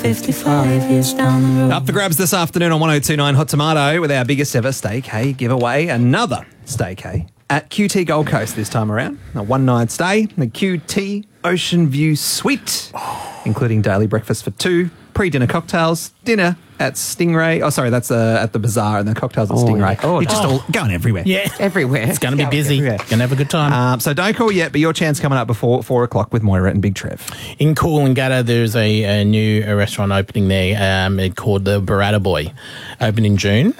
55 years down the road. Up for grabs this afternoon on 1029 Hot Tomato with our biggest ever staycay giveaway. Another staycay at QT Gold Coast this time around. A one-night stay, the QT Ocean View Suite, including daily breakfast for two, pre-dinner cocktails, dinner at Stingray. Oh, sorry, that's at the Bazaar, and the cocktails at Stingray. yeah. You're just all going everywhere. Yeah. Everywhere. It's going to be busy. everywhere. Going to have a good time. So don't call yet, but your chance coming up before 4 o'clock with Moira and Big Trev. In Coolangatta, there's a new restaurant opening there called the Burrata Boy, opened in June.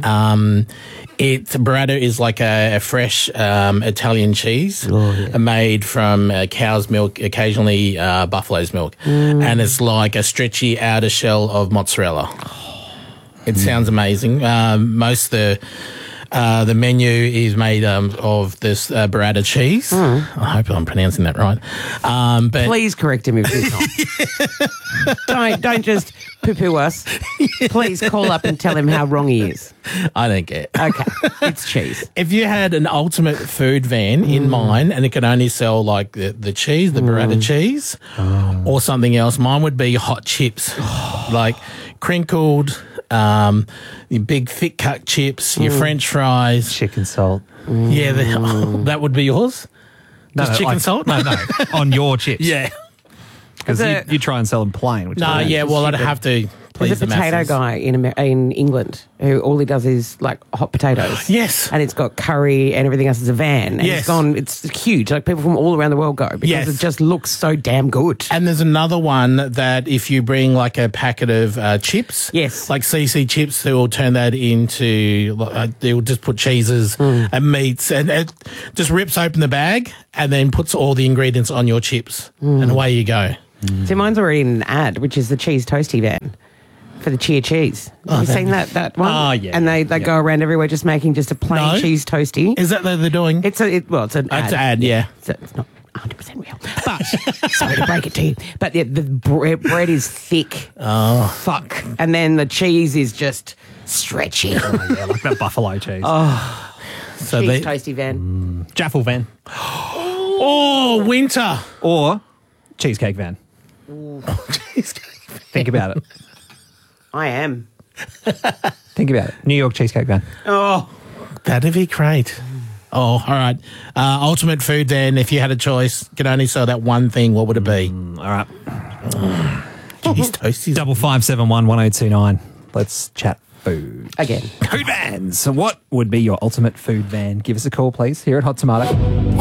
Burrata is like a fresh Italian cheese made from cow's milk, occasionally buffalo's milk. And it's like a stretchy outer shell of mozzarella. It sounds amazing. Most of the menu is made of this burrata cheese. I hope I'm pronouncing that right. But Please correct him if he's not. Don't just poo-poo us. Please call up and tell him how wrong he is. I don't get it. Okay, it's cheese. If you had an ultimate food van in mind and it could only sell like the cheese, the burrata cheese, or something else, mine would be hot chips, like crinkled, your big thick cut chips, your French fries. Chicken salt. Yeah, that would be yours? Just chicken salt? No, on your chips. Yeah. Because you try and sell them plain. Which No, I don't. yeah, well, I'd have to please There's a the potato masses. guy in England who all he does is like hot potatoes. Yes. And it's got curry and everything else. It's a van. And Yes. it's huge. Like people from all around the world go because Yes. it just looks so damn good. And there's another one that if you bring like a packet of chips, Yes. like CC chips, they will turn that into, they'll just put cheeses and meats and it just rips open the bag and then puts all the ingredients on your chips and away you go. See, mine's already in an ad, which is the cheese toasty van for the Cheer Cheese. Have you seen that one? Oh, yeah. And they go around everywhere just making just a plain No. cheese toasty. Is that what they're doing? It's an It's an ad. ad, yeah. So it's not 100% real. But, sorry to break it to you, but the bread is thick. Oh. Fuck. And then the cheese is just stretchy. Yeah, like that buffalo cheese. So Cheese toasty van. Jaffle van. Oh, winter. Or cheesecake van. Think about it. I am. Think about it. New York cheesecake van. Oh. That'd be great. Oh, all right. Ultimate food then, if you had a choice, could only sell that one thing, what would it be? All right. Cheese toasties. 5571 1029. Let's chat food. Again. Food vans. So what would be your ultimate food van? Give us a call, please, here at Hot Tomato.